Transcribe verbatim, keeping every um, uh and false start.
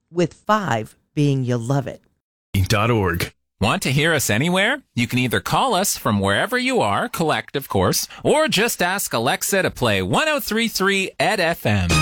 with five being you love it. Dot org. Want to hear us anywhere? You can either call us from wherever you are, collect, of course, or just ask Alexa to play one oh three point three E D F M.